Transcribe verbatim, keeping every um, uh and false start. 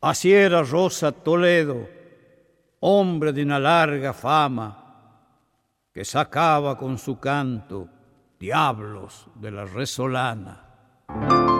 Así era Rosa Toledo, hombre de una larga fama, que sacaba con su canto diablos de la resolana.